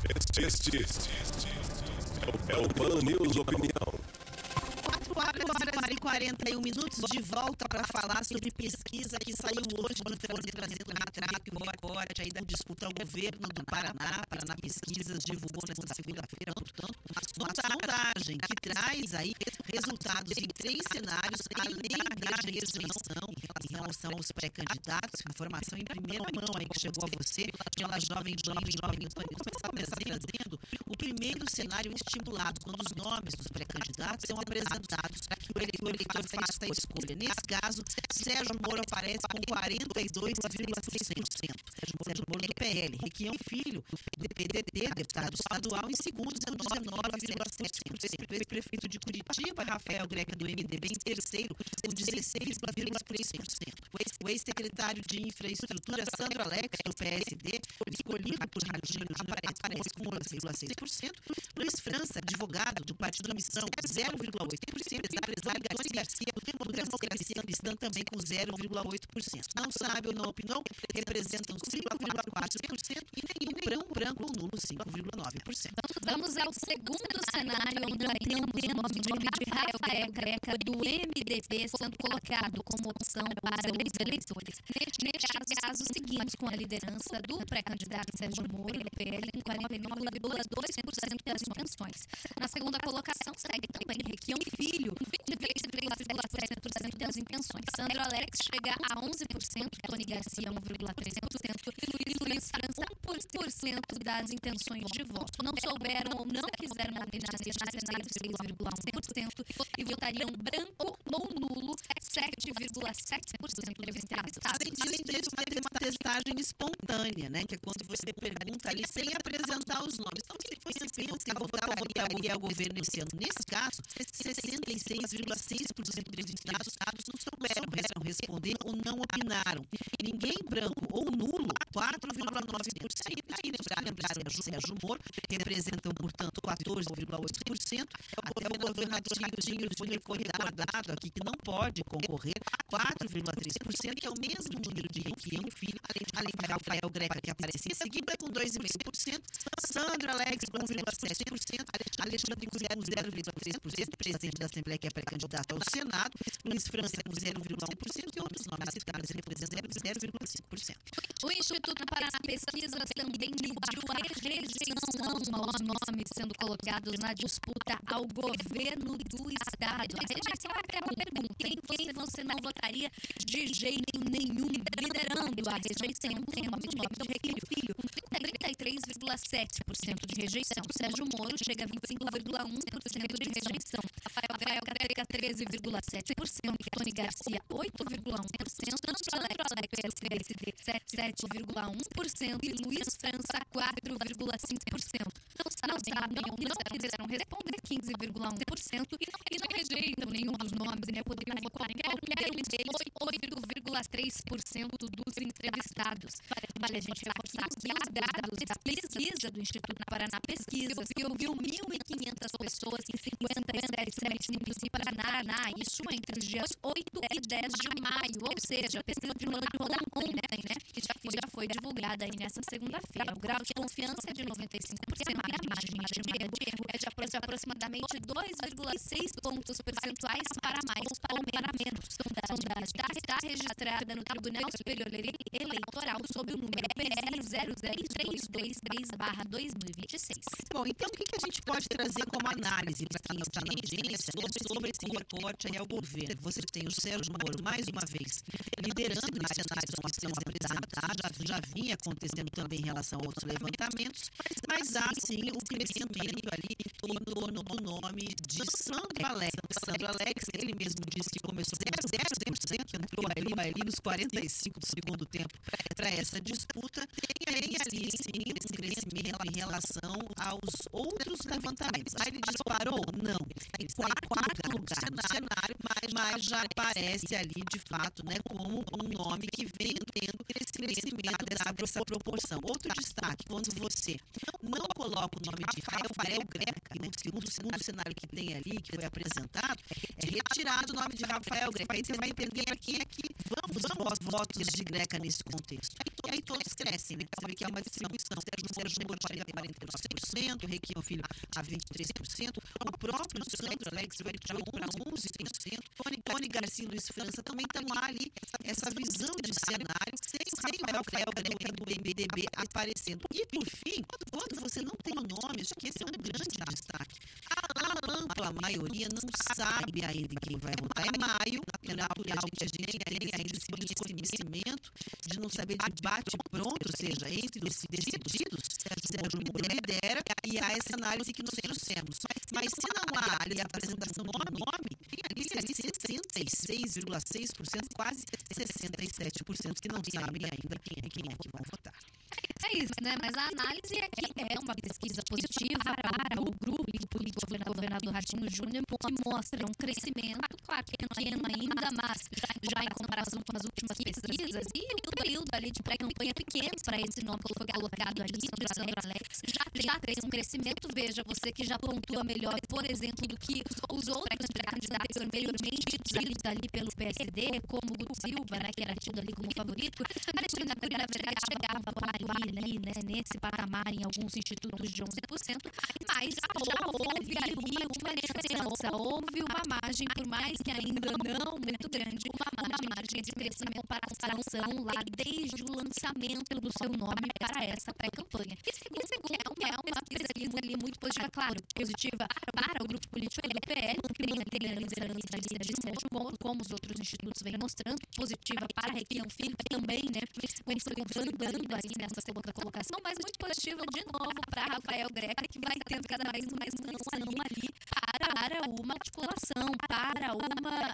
Este é o Pan News Opinião. 4h41 de volta para falar sobre pesquisa que saiu hoje no Folha, trazendo o recorte aí da disputa ao governo do Paraná. Paraná Pesquisas divulgou nesta segunda-feira, portanto, uma sondagem que traz aí resultados em 3 cenários, além da rejeição em relação aos pré-candidatos. Informação em primeira mão aí que chegou a você pela Jovem Pan. Começar trazendo o primeiro cenário estimulado, quando os nomes dos pré-candidatos são apresentados que o eleitor faça a escolha. Nesse caso, Sérgio Moro aparece com 42,6%. Sérgio Moro do PL. Requião Filho, do PDT, deputado estadual, em segundo, com 19,7%. O prefeito de Curitiba, Rafael Greca, do MDB, em terceiro, com 16,3%. O ex-secretário de Infraestrutura, Sandro Alex, do PSD, escolhido por Radinho, aparece com 11,6%. Luiz França, advogado do Partido da Missão, 0,8%. Empresário Tony Garcia, do Democracia Cristã, também com 0,8%. Não sabe ou não opinou, representam 5,4% e nenhum branco ou nulo 5,9%. Vamos ao segundo cenário, onde temos o nome de Rafael Greca, do MDB, sendo colocado como opção para os eleitores. Neste caso, seguimos com a liderança do pré-candidato Sérgio Moro, do PL, com 49,2% das intenções. Na segunda colocação, segue também Requião Filho, de 3,7% das intenções. Sandro Alex chega a 11%, Tony Garcia 1,3% e Luiz França 1% das intenções de voto. Não souberam ou não quiseram opinar neste cenário 6,1% e votariam branco ou nulo 7,7% dos entrevistados. Além disso, uma testagem espontânea, né? Que é quando você pergunta ali sem apresentar os nomes. Então, se você pensa em votar o governo esse ano, nesse caso, 66,6% dos entrevistados não souberam responder ou não opinaram. Ninguém branco ou nulo, 4,9%. Aí lembrar Sérgio Moro, representam, portanto, 14,8%. Até o governador Júnior Corredado aqui, que não pode concorrer, 4,3%, que é o mesmo número de Requião Filho, além de Rafael Greca, que aparece em seguida, com 2,5%, Sandro Alex com 1,7%, Alexandre com 0,3%, presidente da Assembleia, que é pré-candidato ao Senado, Luiz França com 0,1% e outros nomes citados representam 0,5%. O Instituto Paraná Pesquisas também mediu a rejeição aos nomes sendo colocados na disputa ao governo do estado. A rejeição é aquela pergunta: quem você não votaria de jeito nenhum? Liderando a rejeição, tem o nome de Requião Filho, com 33,7% de rejeição. Sérgio Moro chega a 25,1% de rejeição. Rafael Greca 13,7%, Tony Garcia 8,1%, Sandro Alex PSD 7,1% e Luiz França 4,5%. Não sabem ou não quiseram responder 15,1% e não rejeitam nenhum dos nomes, né? Poderiam votar em qualquer um deles, 8,3% dos entrevistados. Vale a gente reforçar que os dados da pesquisa do Instituto Paraná Pesquisas, que ouviu 1.500 pessoas em 57 municípios do Paraná, isso entre os dias 8 e 10 de maio, ou seja, a pesquisa de Rodancon, né, que já foi divulgada aí nessa segunda-feira. O grau de confiança é de 95%, a margem de erro é de aproximadamente 2,6 pontos percentuais para mais ou para menos. A sondagem está registrada no Tribunal Superior Eleitoral sob o número PL 00323/2026. Bom, então o que a gente pode trazer como análise para quem está na audiência sobre esse recorte aí ao governo? Você tem o Sérgio Moro, mais uma vez, liderando os cenários que estão apresentados, já vinha acontecendo também em relação a outros levantamentos, mas há sim o crescimento ali em torno do nome de Sandro Alex. Sandro Alex, ele mesmo disse que começou 0,0%, entrou ali nos 45 do segundo tempo para essa disputa, tem ali sim esse crescimento em relação aos outros levantamentos. Aí ele disparou? Não. Ele está em quarto lugar no cenário, mas já aparece ali de fato, né, como um nome que vem tendo esse crescimento dessa proporção. Outro destaque, quando você não coloca o nome de Rafael Greca, né, segundo cenário que tem ali, que foi apresentado, é retirado o nome de Rafael Greca. Aí você vai entender aqui vamos votos de Greca nesse contexto. E aí todos crescem, né? Você vê que é uma distribuição. Sérgio Moro chega a 42%, o Requião Filho a 23%, o próprio Sandro Alex vai para 11%, Tony Garcia e Luiz França também estão lá ali, essa visão de cenário, sem o Rafael do MDB aparecendo. E por fim, quando você não tem nome, acho que esse é um grande destaque. A ampla maioria não sabe ainda em quem vai votar. É maio, é natural que a gente tenha ainda esse desconhecimento de não saber de bate pronto, ou seja, entre os decididos, Sérgio Moro lidera e há esse análise que nós trouxemos. Mas se não há ali a apresentação do nome, tem ali 66,6%, quase 67% que não sabem ainda quem é que vai votar. É isso, né? Mas a análise é que é uma pesquisa positiva para o grupo político do governador Ratinho Júnior, que mostra um crescimento, claro, pequeno ainda, mas já em comparação com as últimas pesquisas, e o período ali de pré-campanha pequeno para esse nome que foi colocado ali, Sandro Alex, já fez um crescimento. Veja, você que já pontua melhor, por exemplo, do que os outros pré-candidatos anteriormente tidos ali pelo PSD, como o Guto Silva, né, que era tido ali como favorito, Alexandre Cury, na verdade, chegava ali, né, nesse patamar em alguns institutos de 11%, mas já houve ali uma diferença, houve uma margem, por mais que ainda não muito grande, uma margem de crescimento para a sanção lá desde o lançamento do seu nome para essa pré-campanha. E segundo, é uma pesquisa ali muito positiva, claro, positiva para o grupo político do PL, que mantém a liderança de Sérgio Moro, como os outros institutos vêm mostrando, positiva para Requião Filho, que também, né, vem se consolidando aí nessa segunda colocação, mas muito positiva de novo para Rafael Greca, que vai tendo cada vez mais sanção ali para uma articulação, para uma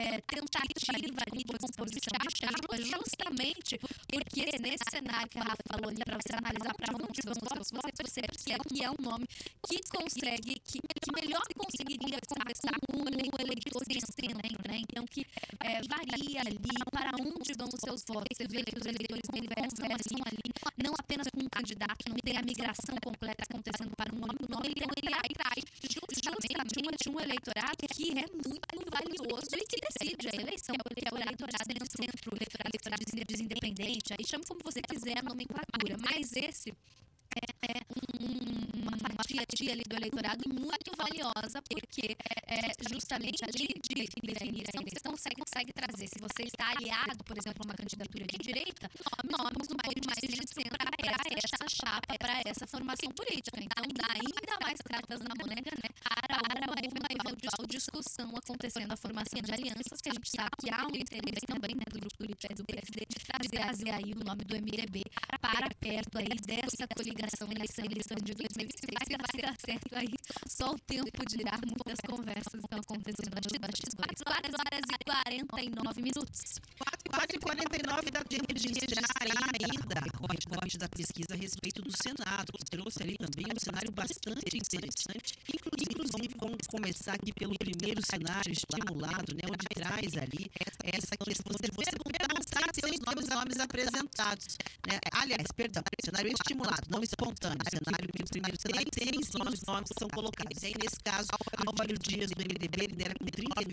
tentativa ali de composição de chapa, justamente porque nesse cenário que a Rafa falou ali, para você analisar para onde vão os votos, você percebe que é um nome que consegue, que melhor conseguiria conversar com o eleitor de cena, né? Então que varia ali para onde vão os seus votos. Você vê que os eleitores conversam ali, não apenas com um candidato, não tem a migração completa acontecendo para um único nome, então ele atrai justamente um eleitorado que é muito valioso e que decide a eleição, porque é o eleitorado do centro, o eleitorado independente, aí chama como você quiser a nomenclatura, mas esse é uma fatia ali do eleitorado muito valiosa, porque justamente a definição que você consegue trazer. Se você está aliado, por exemplo, a uma candidatura de direita, nomes um pouco mais de centro para essa chapa, para essa formação política. Então, dá ainda mais cartas na manga, né, para uma eventual discussão acontecendo, a formação de alianças, que a gente sabe que há um interesse também, né, do grupo político do PSD de trazer aí o nome do MDB para perto aí dessa coligação eleição de 2026, se vai dar certo aí, só o tempo dirá. Muitas conversas estão acontecendo nos bastidores. 4h49. 4h49 dá tempo de encerrar ainda o recorte da pesquisa a respeito do Senado, que trouxe ali também um cenário bastante interessante, inclusive vamos começar aqui pelo primeiro cenário estimulado, né, onde traz ali essa questão de você pensar sem os nomes apresentados, né? Aliás, perdão, cenário estimulado, não espontâneo, cenário que o primeiro cenário tem os nomes são colocados. Aí, nesse caso, Álvaro Dias do MDB lidera com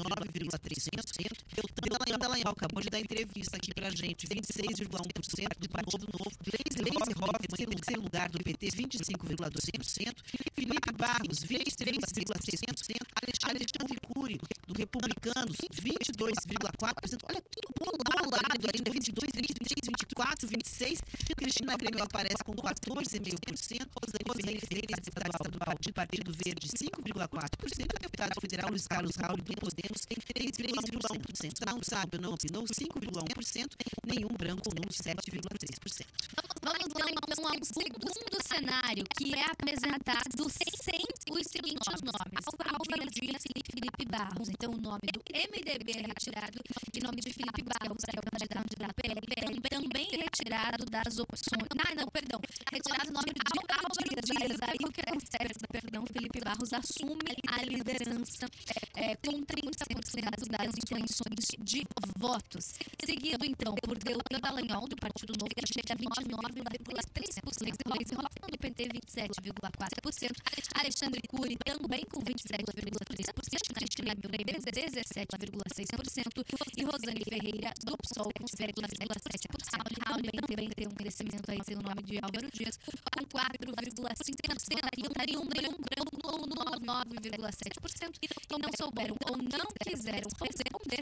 39,3%, Beltrão Dallagnol acabou de dar entrevista aqui pra gente, 26,1% do Partido Novo, Gleisi Hoffmann, em terceiro lugar do PT, 25,2%, Felipe Barros, 23,6%, Alexandre Cury, do Republicanos, 22,4%, olha, tudo bom lá, ainda 22, 23, 24, 26%, Cristina Grêmio aparece com 14,5%, Rosane Ferreira, deputada estadual do Partido Verde, 5,4%, o deputado federal Luiz Carlos Raul do Podemos tem 3,1%, não sabe ou não opinou, 5,1%, nenhum branco, nulo, 7,3%. Vamos lá então ao segundo cenário, que é apresentado sem os seguintes nomes: Álvaro Dias e Felipe Barros. Então o nome do MDB é retirado e o nome de Felipe Barros, que é o candidato da PL, também retirado das opções. Retirado o nome de Álvaro Dias. Aí o que acontece? Felipe Barros assume a liderança com 30% das intenções de votos. Seguido então por Beltrão Dallagnol, do Partido Novo, que chega a 29,3%. Gleisi Hoffmann, do PT 27,4%, Alexandre Cury também com 27,3%, Cristina Grêmio 17,6% e Rosane Ferreira do PSOL com 7,7%. Raul também tem um crescimento aí pelo nome de Álvaro Dias com 4,5% e um branco com 9,7% e não souberam ou não quiseram responder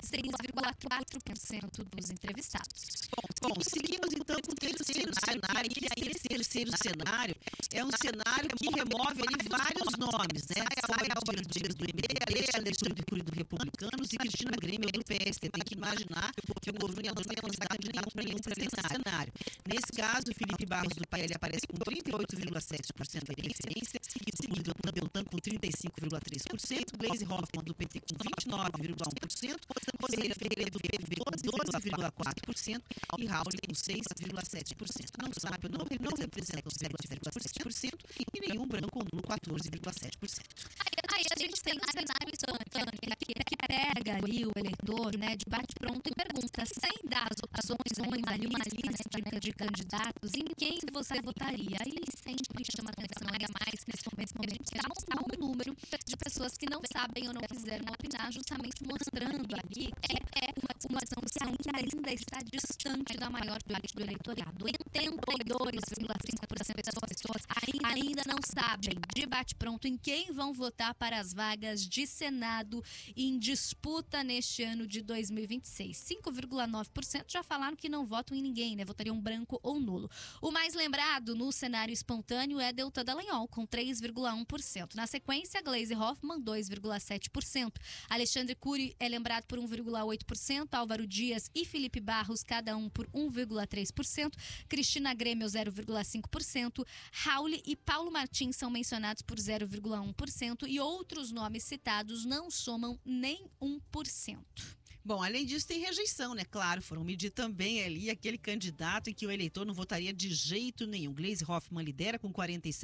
6,4% dos entrevistados. Bom, seguimos então com o terceiro cenário, que esse terceiro cenário é um cenário que remove ali vários nomes, né? São Álvaro Dias do MDB, Alexandre Cury do Republicanos e Cristina Grêmio do PST. Tem que imaginar que o governador não é candidato nenhum para esse cenário. Nesse caso, Felipe Barros do PL aparece com 38,7% de referência, seguido pela Beltrão com 35,3%, Gleisi Hoffmann do PT com 29,1%, Rosane Ferreira do PV com 12,4% e Raul com 6,7%. Não sabe, não representa 7,7% e nenhum branco nulo 14,7%. Aí a gente tem um cenário espontâneo que pega ali o eleitor, né, de bate-pronto e pergunta, sem dar as opções, ali uma lista de candidatos, em quem você votaria? Aí sempre chama atenção, ainda mais nesse momento que a gente está um número de pessoas que não sabem ou não quiseram opinar, justamente mostrando ali que é uma discussão que ainda está distante da maior parte do eleitorado. 82,5% das pessoas ainda não sabem de bate-pronto em quem vão votar para as vagas de Senado em disputa neste ano de 2026. 5,9% já falaram que não votam em ninguém, né? Votariam branco ou nulo. O mais lembrado no cenário espontâneo é Deltan Dallagnol, com 3,1%. Na sequência, Gleisi Hoffmann, 2,7%. Alexandre Cury é lembrado por 1,8%. Álvaro Dias e Felipe Barros, cada um por 1,3%. Cristina Grêmio, 0,5%. Raul e Paulo Martins são mencionados por 0,1% e outros nomes citados não somam nem 1%. Bom, além disso tem rejeição, né? Claro, foram medir também ali aquele candidato em que o eleitor não votaria de jeito nenhum. Gleisi Hoffmann lidera com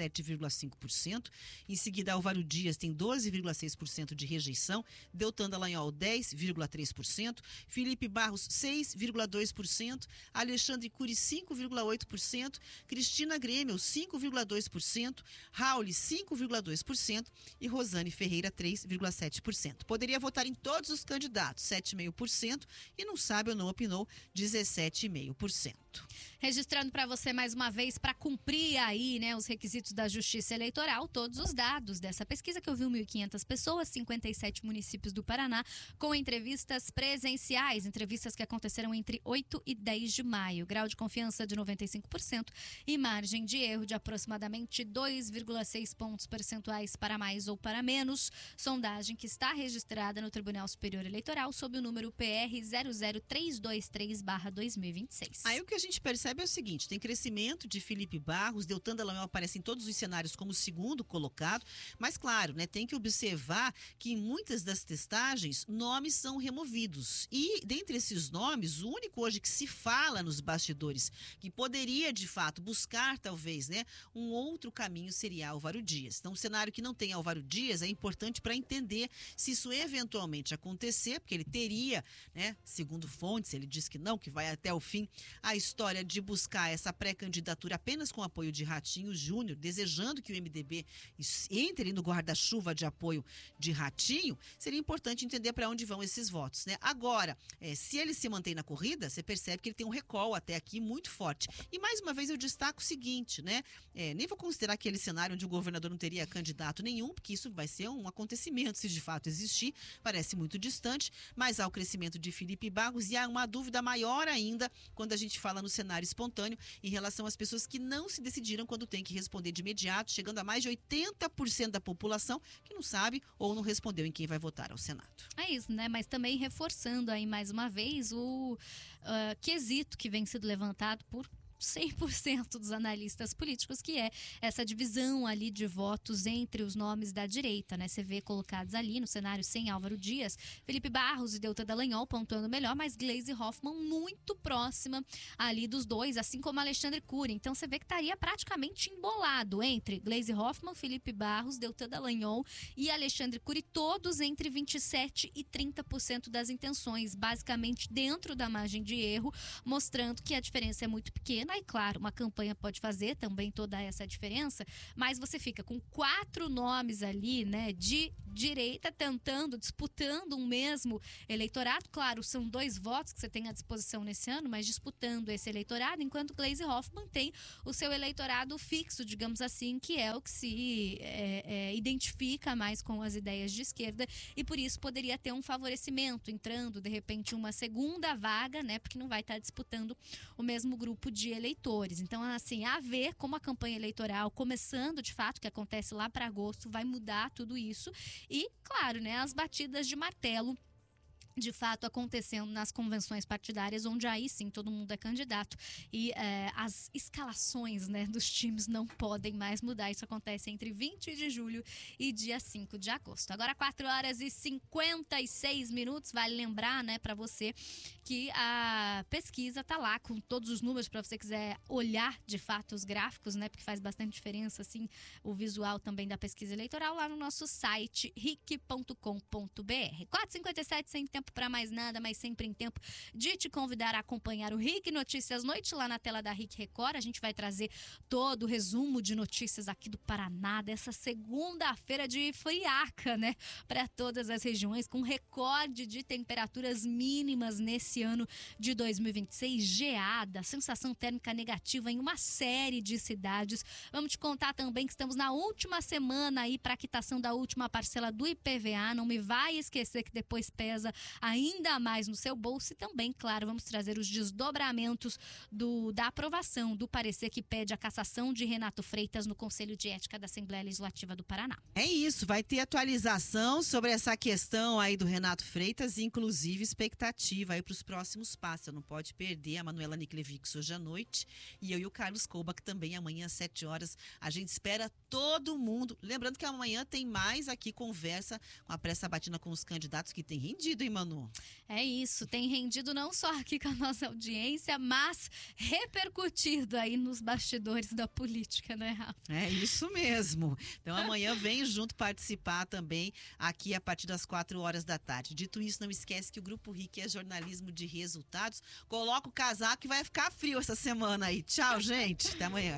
47,5%. Em seguida, Álvaro Dias tem 12,6% de rejeição. Deltan Dallagnol, 10,3%. Felipe Barros, 6,2%. Alexandre Cury, 5,8%. Cristina Grêmio, 5,2%. Raul, 5,2%. E Rosane Ferreira, 3,7%. Poderia votar em todos os candidatos, 7,5%. E não sabe ou não opinou, 17,5%. Registrando para você mais uma vez, para cumprir aí, né, os requisitos da Justiça Eleitoral, todos os dados dessa pesquisa que ouviu 1.500 pessoas, 57 municípios do Paraná, com entrevistas presenciais, entrevistas que aconteceram entre 8 e 10 de maio. Grau de confiança de 95% e margem de erro de aproximadamente 2,6 pontos percentuais para mais ou para menos. Sondagem que está registrada no Tribunal Superior Eleitoral sob o número PR 00323/2026. Aí o que a gente percebe é o seguinte, tem crescimento de Felipe Barros, Deltan Dallagnol aparece em todos os cenários como segundo colocado, mas claro, né, tem que observar que em muitas das testagens nomes são removidos e dentre esses nomes, o único hoje que se fala nos bastidores, que poderia de fato buscar talvez, né, um outro caminho seria Álvaro Dias. Então, um cenário que não tem Álvaro Dias é importante para entender se isso eventualmente acontecer, porque ele teria, né, segundo fontes, ele diz que não, que vai até o fim, a história de buscar essa pré-candidatura apenas com apoio de Ratinho Júnior, desejando que o MDB entre no guarda-chuva de apoio de Ratinho, seria importante entender para onde vão esses votos, né? Agora, se ele se mantém na corrida, você percebe que ele tem um recall até aqui muito forte. E mais uma vez eu destaco o seguinte, né? Nem vou considerar aquele cenário onde o governador não teria candidato nenhum, porque isso vai ser um acontecimento, se de fato existir, parece muito distante, mas há o crescimento de Felipe Barros e há uma dúvida maior ainda quando a gente fala no cenário espontâneo em relação às pessoas que não se decidiram quando tem que responder de imediato, chegando a mais de 80% da população que não sabe ou não respondeu em quem vai votar ao Senado. É isso, né? Mas também reforçando aí mais uma vez o quesito que vem sendo levantado por 100% dos analistas políticos, que é essa divisão ali de votos entre os nomes da direita, né? Você vê colocados ali no cenário sem Álvaro Dias, Felipe Barros e Deltan Dallagnol pontuando melhor, mas Gleisi Hoffmann muito próxima ali dos dois, assim como Alexandre Cury. Então você vê que estaria praticamente embolado entre Gleisi Hoffmann, Felipe Barros, Deltan Dallagnol e Alexandre Cury, todos entre 27% e 30% das intenções, basicamente dentro da margem de erro, mostrando que a diferença é muito pequena. Aí, claro, uma campanha pode fazer também toda essa diferença, mas você fica com 4 nomes ali, né, de direita disputando um mesmo eleitorado. Claro, são 2 votos que você tem à disposição nesse ano, mas disputando esse eleitorado, enquanto Gleisi Hoffmann tem o seu eleitorado fixo, digamos assim, que é o que se identifica mais com as ideias de esquerda, e por isso poderia ter um favorecimento, entrando de repente uma segunda vaga, né, porque não vai estar disputando o mesmo grupo de eleitores. Então, assim, a ver como a campanha eleitoral, começando de fato, que acontece lá para agosto, vai mudar tudo isso. E, claro, né, as batidas de martelo de fato acontecendo nas convenções partidárias, onde aí sim todo mundo é candidato e as escalações, né, dos times não podem mais mudar. Isso acontece entre 20 de julho e dia 5 de agosto. Agora 4h56, vale lembrar, né, para você que a pesquisa tá lá com todos os números para você quiser olhar de fato os gráficos, né, porque faz bastante diferença assim o visual também da pesquisa eleitoral lá no nosso site ric.com.br. 4h57, sem tempo para mais nada, mas sempre em tempo de te convidar a acompanhar o RIC Notícias Noite lá na tela da RIC Record. A gente vai trazer todo o resumo de notícias aqui do Paraná dessa segunda-feira de friaca, né, para todas as regiões, com recorde de temperaturas mínimas nesse ano de 2026, geada, sensação térmica negativa em uma série de cidades. Vamos te contar também que estamos na última semana aí para a quitação da última parcela do IPVA. Não me vai esquecer que depois pesa ainda mais no seu bolso. E também, claro, vamos trazer os desdobramentos da aprovação do parecer que pede a cassação de Renato Freitas no Conselho de Ética da Assembleia Legislativa do Paraná. É isso, vai ter atualização sobre essa questão aí do Renato Freitas, inclusive expectativa aí para os próximos passos. Você não pode perder a Manuela Niklevix hoje à noite e eu e o Carlos Koubach também amanhã às 7 horas. A gente espera todo mundo. Lembrando que amanhã tem mais aqui conversa com a pré-sabatina com os candidatos, que tem rendido, hein, Manu? É isso, tem rendido não só aqui com a nossa audiência, mas repercutido aí nos bastidores da política, né, Rafa? É isso mesmo. Então amanhã vem junto participar também aqui a partir das 4 horas da tarde. Dito isso, não esquece que o Grupo RIC é jornalismo de resultados. Coloca o casaco que vai ficar frio essa semana aí. Tchau, gente. Até amanhã.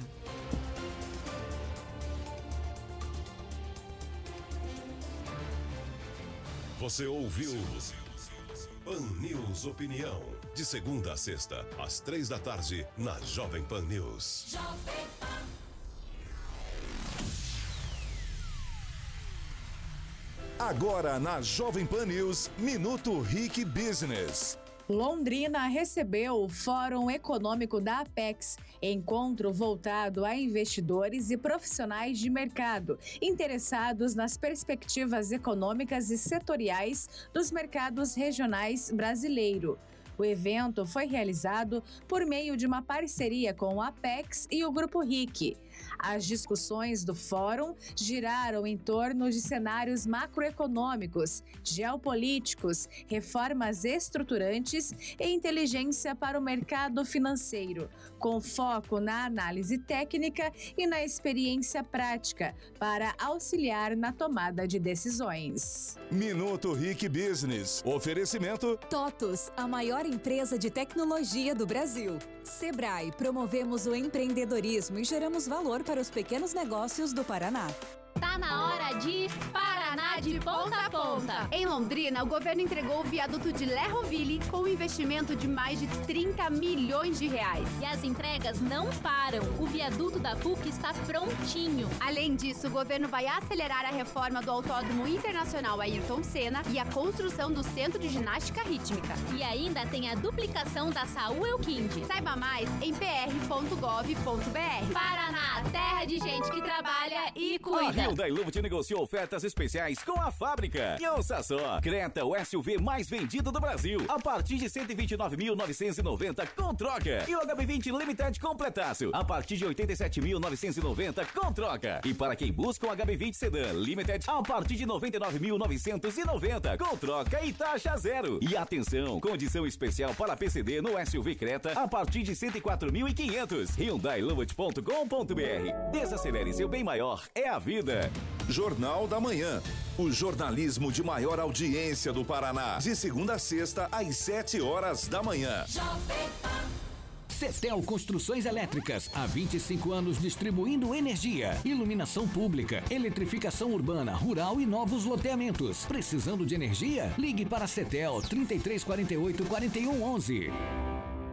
Você ouviu Pan News Opinião. De segunda a sexta, às 3 da tarde, na Jovem Pan News. Agora na Jovem Pan News, Minuto RIC Business. Londrina recebeu o Fórum Econômico da Apex, encontro voltado a investidores e profissionais de mercado interessados nas perspectivas econômicas e setoriais dos mercados regionais brasileiros. O evento foi realizado por meio de uma parceria com a Apex e o Grupo RIC. As discussões do fórum giraram em torno de cenários macroeconômicos, geopolíticos, reformas estruturantes e inteligência para o mercado financeiro, com foco na análise técnica e na experiência prática para auxiliar na tomada de decisões. Minuto RIC Business. Oferecimento TOTUS, a maior empresa de tecnologia do Brasil. Sebrae, promovemos o empreendedorismo e geramos valor para os pequenos negócios do Paraná. Tá na hora de Paraná de ponta a ponta. Em Londrina, o governo entregou o viaduto de Lerroville com um investimento de mais de 30 milhões de reais. E as entregas não param. O viaduto da PUC está prontinho. Além disso, o governo vai acelerar a reforma do Autódromo Internacional Ayrton Senna e a construção do Centro de Ginástica Rítmica. E ainda tem a duplicação da Saúl Euquinde. Saiba mais em pr.gov.br. Paraná, terra de gente que trabalha e A cuida. Hyundai Luft negociou ofertas especiais com a fábrica. E ouça só, Creta, o SUV mais vendido do Brasil, a partir de 129.990 com troca. E o HB20 Limited completaço, a partir de 87.990 com troca. E para quem busca um HB20 Sedan Limited, a partir de 99.990 com troca e taxa zero. E atenção, condição especial para PCD no SUV Creta, a partir de 104.500. HyundaiLuft.com.br. Desacelere seu bem maior, é a vida. Jornal da Manhã. O jornalismo de maior audiência do Paraná. De segunda a sexta, às 7 horas da manhã. Cetel Construções Elétricas, há 25 anos distribuindo energia, iluminação pública, eletrificação urbana, rural e novos loteamentos. Precisando de energia? Ligue para a Cetel 3348 4111.